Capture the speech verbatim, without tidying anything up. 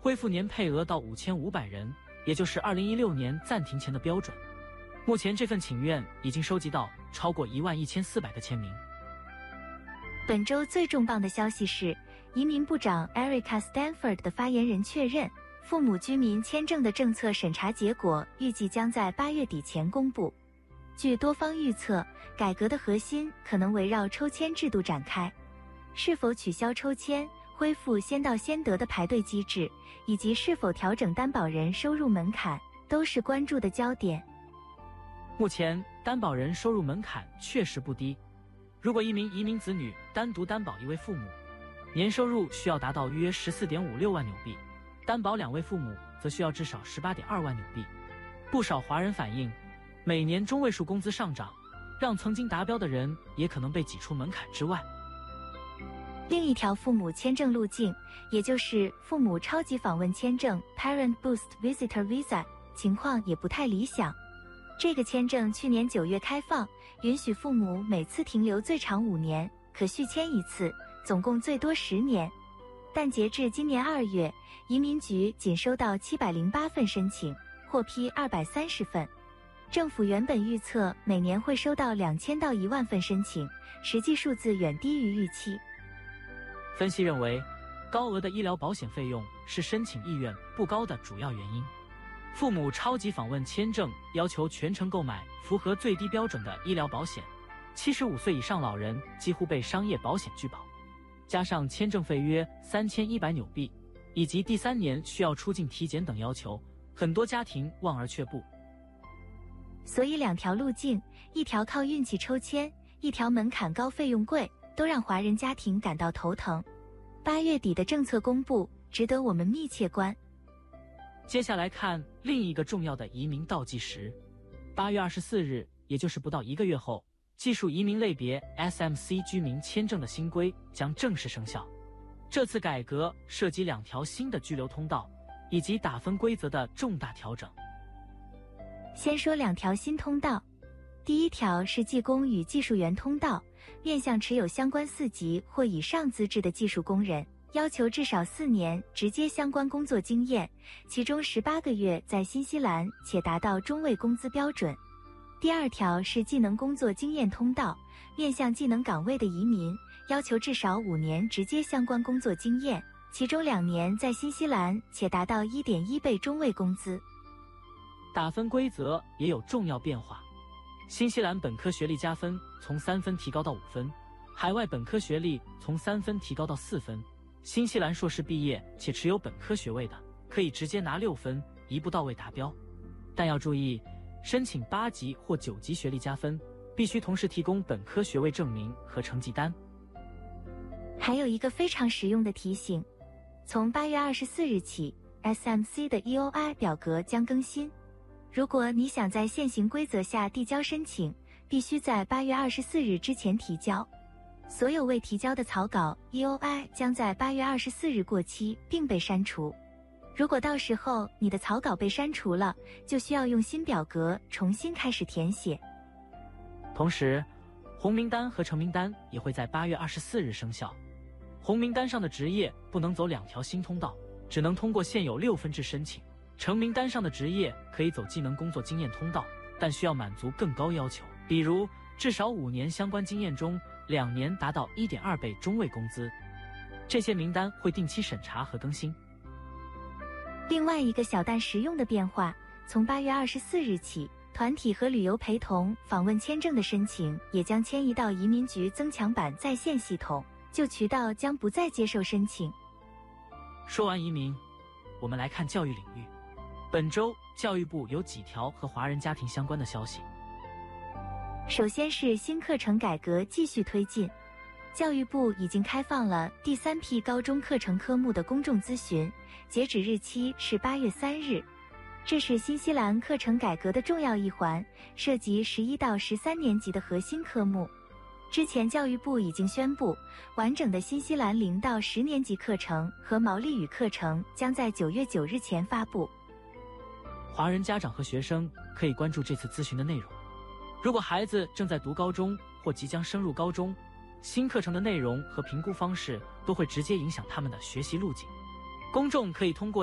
恢复年配额到五千五百人，也就是二零一六年暂停前的标准。目前这份请愿已经收集到超过一万一千四百个签名。 本周最重磅的消息是，移民部长 Erica Stanford 的发言人确认，父母居民签证的政策审查结果预计将在八月底前公布。据多方预测，改革的核心可能围绕抽签制度展开，是否取消抽签、恢复先到先得的排队机制，以及是否调整担保人收入门槛，都是关注的焦点。 目前担保人收入门槛确实不低，如果一名移民子女单独担保一位父母，年收入需要达到约 十四点五六万纽币，担保两位父母则需要至少 十八点二万纽币。不少华人反映，每年中位数工资上涨，让曾经达标的人也可能被挤出门槛之外。 另一条父母签证路径，也就是父母超级访问签证 Parent Boost Visitor Visa， 情况也不太理想。这个签证去年九月开放，允许父母每次停留最长五年，可续签一次，总共最多十年。但截至今年二月，移民局仅收到七百零八份申请，获批二百三十份。政府原本预测每年会收到两千到一万份申请，实际数字远低于预期。 分析认为，高额的医疗保险费用是申请意愿不高的主要原因。父母超级访问签证要求全程购买符合最低标准的医疗保险，七十五岁以上老人几乎被商业保险拒保，加上签证费约三千一百纽币，以及第三年需要出境体检等要求，很多家庭望而却步。 所以两条路径，一条靠运气抽签，一条门槛高费用贵，都让华人家庭感到头疼。八月底的政策公布，值得我们密切观。 接下来看另一个重要的移民倒计时，八月二十四日，也就是不到一个月后，技术移民类别 S M C 居民签证的新规将正式生效。这次改革涉及两条新的居留通道，以及打分规则的重大调整。 先说两条新通道，第一条是技工与技术员通道，面向持有相关四级或以上资质的技术工人，要求至少四年直接相关工作经验，其中十八个月在新西兰且达到中位工资标准。第二条是技能工作经验通道，面向技能岗位的移民，要求至少五年直接相关工作经验，其中两年在新西兰且达到 一点一倍中位工资。 打分规则也有重要变化，新西兰本科学历加分从三分提高到五分，海外本科学历从三分提高到四分。新西兰硕士毕业且持有本科学位的，可以直接拿六分，一步到位达标。但要注意，申请八级或九级学历加分，必须同时提供本科学位证明和成绩单。 还有一个非常实用的提醒，从八月二十四日起 ，S M C 的 E O I 表格将更新。如果你想在现行规则下递交申请，必须在八月二十四日之前提交。所有未提交的草稿 E O I 将在八月二十四日过期并被删除。如果到时候你的草稿被删除了，就需要用新表格重新开始填写。 同时，红名单和橙名单也会在八月二十四日生效。红名单上的职业不能走两条新通道，只能通过现有六分制申请。橙名单上的职业可以走技能工作经验通道，但需要满足更高要求，比如至少五年相关经验中，两年达到 一点二倍中位工资。这些名单会定期审查和更新。 另外一个小但实用的变化，从八月二十四日起，团体和旅游陪同访问签证的申请也将迁移到移民局增强版在线系统，旧渠道将不再接受申请。 说完移民，我们来看教育领域。本周教育部有几条和华人家庭相关的消息。 首先是新课程改革继续推进，教育部已经开放了第三批高中课程科目的公众咨询，截止日期是八月三日。这是新西兰课程改革的重要一环，涉及十一到十三年级的核心科目。之前教育部已经宣布，完整的新西兰零到十年级课程和毛利语课程将在九月九日前发布。 华人家长和学生可以关注这次咨询的内容。如果孩子正在读高中或即将升入高中，新课程的内容和评估方式都会直接影响他们的学习路径。公众可以通过